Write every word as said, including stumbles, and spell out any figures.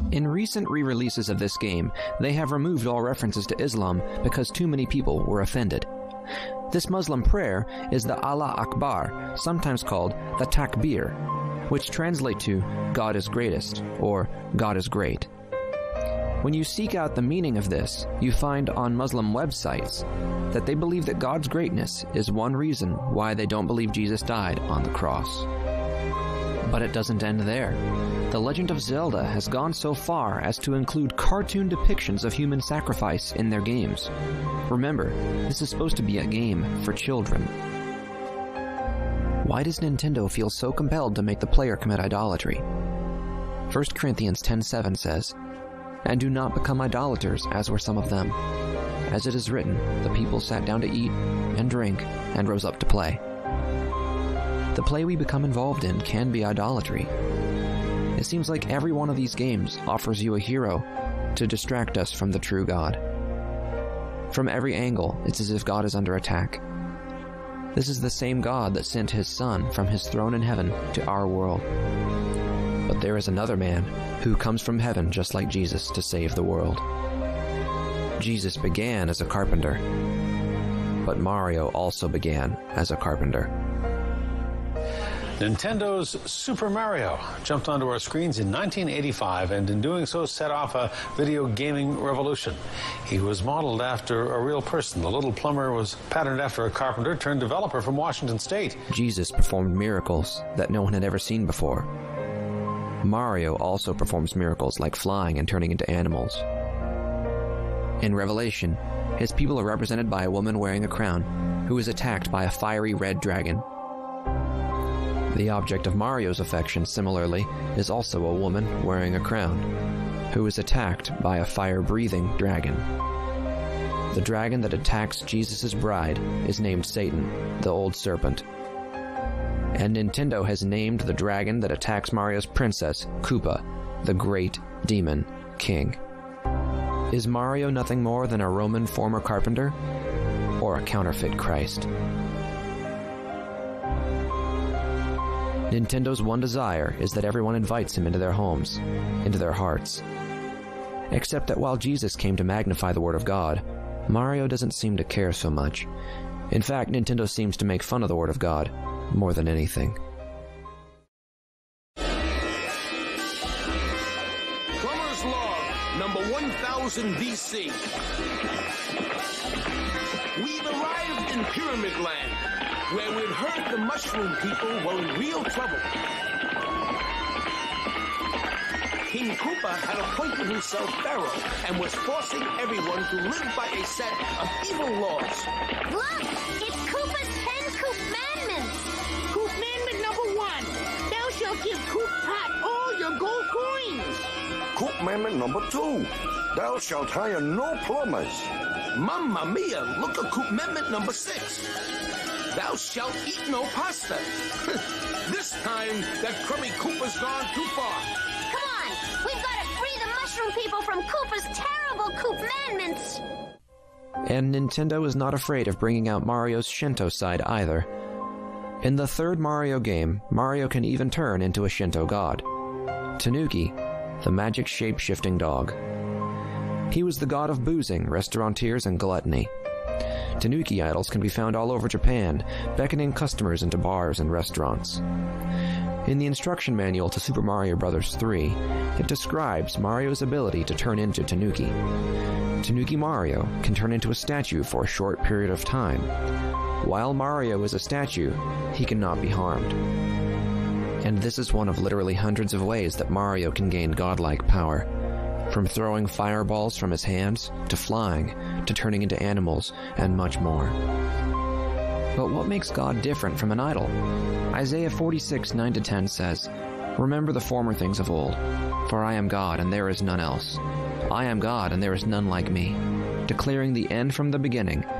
In recent re-releases of this game, they have removed all references to Islam because too many people were offended. This Muslim prayer is the Allah Akbar, sometimes called the Takbir, which translate to God is greatest, or God is great. When you seek out the meaning of this, you find on Muslim websites that they believe that God's greatness is one reason why they don't believe Jesus died on the cross. But it doesn't end there. The Legend of Zelda has gone so far as to include cartoon depictions of human sacrifice in their games. Remember, this is supposed to be a game for children. Why does Nintendo feel so compelled to make the player commit idolatry? First Corinthians ten seven says, "And do not become idolaters, as were some of them. As it is written, the people sat down to eat and drink and rose up to play." The play we become involved in can be idolatry. It seems like every one of these games offers you a hero to distract us from the true God. From every angle, it's as if God is under attack. This is the same God that sent his Son from his throne in heaven to our world. But there is another man who comes from heaven just like Jesus to save the world. Jesus began as a carpenter, but Mario also began as a carpenter. Nintendo's Super Mario jumped onto our screens in nineteen eighty-five and in doing so set off a video gaming revolution. He was modeled after a real person. The little plumber was patterned after a carpenter turned developer from Washington State. Jesus performed miracles that no one had ever seen before. Mario also performs miracles like flying and turning into animals. In Revelation, his people are represented by a woman wearing a crown who is attacked by a fiery red dragon. The object of Mario's affection, similarly, is also a woman wearing a crown, who is attacked by a fire-breathing dragon. The dragon that attacks Jesus' bride is named Satan, the old serpent. And Nintendo has named the dragon that attacks Mario's princess, Koopa, the great demon king. Is Mario nothing more than a Roman former carpenter? Or a counterfeit Christ? Nintendo's one desire is that everyone invites him into their homes, into their hearts. Except that while Jesus came to magnify the Word of God, Mario doesn't seem to care so much. In fact, Nintendo seems to make fun of the Word of God more than anything. Plumber's Log, number one thousand B C. We've arrived in Pyramid Land, where we'd heard the mushroom people were in real trouble. King Koopa had appointed himself Pharaoh and was forcing everyone to live by a set of evil laws. Look! It's Koopa's ten Coopmandments! Coopmandment number one, thou shalt give Coop Pat all your gold coins. Coopmandment number two, thou shalt hire no plumbers. Mamma mia, look at Coopmandment number six. Thou shalt eat no pasta. This time, that crummy Koopa's gone too far. Come on! We've got to free the mushroom people from Koopa's terrible Coopmandments! And Nintendo is not afraid of bringing out Mario's Shinto side either. In the third Mario game, Mario can even turn into a Shinto god. Tanuki, the magic shape-shifting dog. He was the god of boozing, restaurateurs, and gluttony. Tanuki idols can be found all over Japan, beckoning customers into bars and restaurants. In the instruction manual to Super Mario Bros. three, it describes Mario's ability to turn into Tanuki. Tanuki Mario can turn into a statue for a short period of time. While Mario is a statue, he cannot be harmed. And this is one of literally hundreds of ways that Mario can gain godlike power. From throwing fireballs from his hands, to flying, to turning into animals, and much more. But what makes God different from an idol? Isaiah forty-six, nine to ten says, "Remember the former things of old, for I am God and there is none else. I am God and there is none like me, declaring the end from the beginning